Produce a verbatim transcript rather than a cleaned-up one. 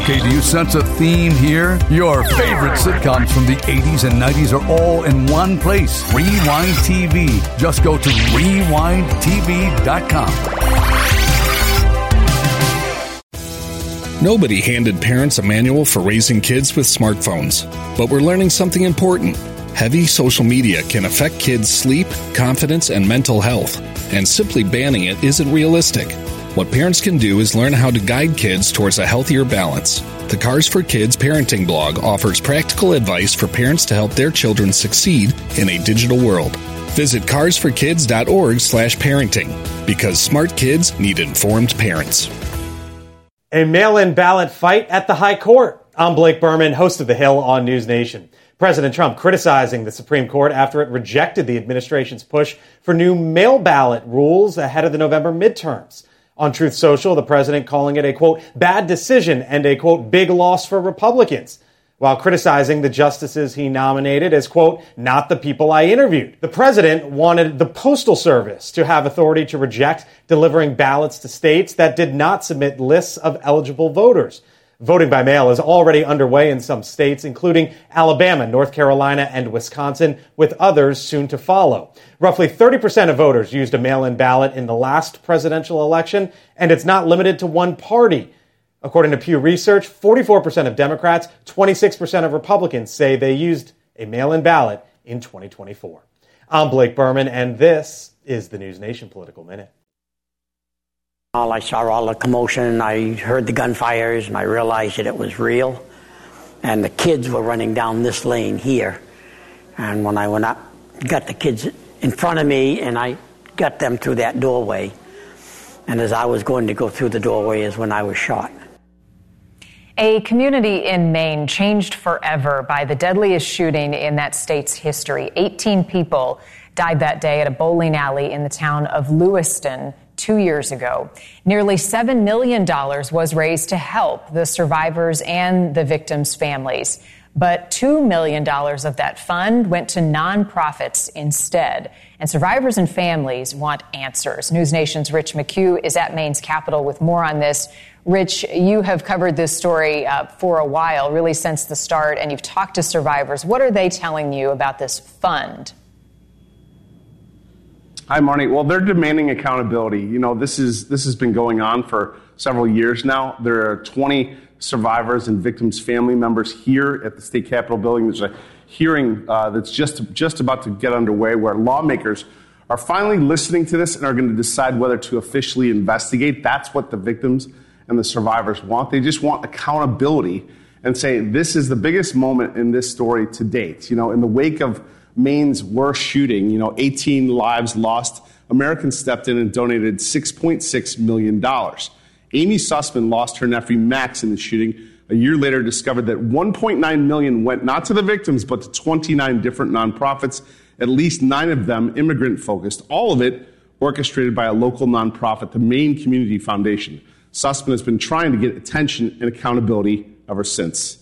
Okay, do you sense a theme here? Your favorite sitcoms from the eighties and nineties are all in one place. Rewind T V. Just go to rewind t v dot com. Nobody handed parents a manual for raising kids with smartphones, but we're learning something important. Heavy social media can affect kids' sleep, confidence, and mental health, and simply banning it isn't realistic. What parents can do is learn how to guide kids towards a healthier balance. The Cars for Kids parenting blog offers practical advice for parents to help their children succeed in a digital world. Visit cars for kids dot org slash parenting, because smart kids need informed parents. A mail-in ballot fight at the High Court. I'm Blake Berman, host of The Hill on News Nation. President Trump criticizing the Supreme Court after it rejected the administration's push for new mail ballot rules ahead of the November midterms. On Truth Social, the president calling it a, quote, bad decision and a, quote, big loss for Republicans, while criticizing the justices he nominated as, quote, not the people I interviewed. The president wanted the Postal Service to have authority to reject delivering ballots to states that did not submit lists of eligible voters. Voting by mail is already underway in some states, including Alabama, North Carolina, and Wisconsin, with others soon to follow. Roughly thirty percent of voters used a mail-in ballot in the last presidential election, and it's not limited to one party. According to Pew Research, forty-four percent of Democrats, twenty-six percent of Republicans say they used a mail-in ballot in twenty twenty-four. I'm Blake Berman, and this is the News Nation Political Minute. I saw all the commotion, I heard the gunfires, and I realized that it was real. And the kids were running down this lane here. And when I went up, got the kids in front of me, and I got them through that doorway. And as I was going to go through the doorway is when I was shot. A community in Maine changed forever by the deadliest shooting in that state's history. eighteen people died that day at a bowling alley in the town of Lewiston two years ago. Nearly seven million dollars was raised to help the survivors and the victims' families. But two million dollars of that fund went to nonprofits instead. And survivors and families want answers. News Nation's Rich McHugh is at Maine's Capitol with more on this. Rich, you have covered this story uh, for a while, really since the start, and you've talked to survivors. What are they telling you about this fund? Hi, Marnie. Well, they're demanding accountability. You know, this is this has been going on for several years now. There are twenty survivors and victims' family members here at the State Capitol building. There's a hearing uh, that's just just about to get underway where lawmakers are finally listening to this and are going to decide whether to officially investigate. That's what the victims and the survivors want. They just want accountability and say this is the biggest moment in this story to date. You know, in the wake of Maine's worst shooting, you know, eighteen lives lost, Americans stepped in and donated six point six million dollars. Amy Sussman lost her nephew Max in the shooting. A year later, discovered that one point nine million dollars went not to the victims, but to twenty-nine different nonprofits, at least nine of them immigrant-focused, all of it orchestrated by a local nonprofit, the Maine Community Foundation. Sussman has been trying to get attention and accountability ever since.